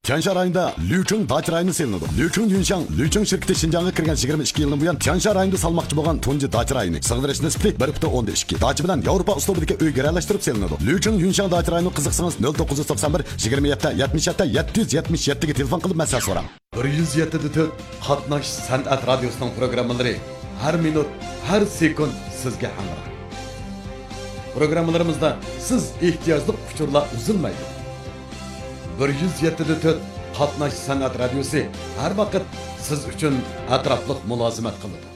Tiansha rayonida Liucheng dacha rayoni selinadi. Liucheng Yunshang, Liucheng şirketi Şinjan'a kirgan 22 yildan buyon Tiansha rayonida salmoqchi bo'lgan tunji dacha rayoni. Sig'dirish nisbati 1.2. Dacha bilan Yevropa uslubidagi uy garalashtirib selinadi. Liucheng Yunshang dacha rayoni qiziqsangiz 0991 27 77 777 ga telefon qilib masala so'rang. 107.4 Qatnash san'at radiosining programmalari har minut, har sekund sizga hamroh. Programmalarimizda siz ehtiyojli uchurlar uzilmaydi. 107.4 Qatnash san'at radiosi har vaqt siz uchun atrofliq mulozimat qiladi.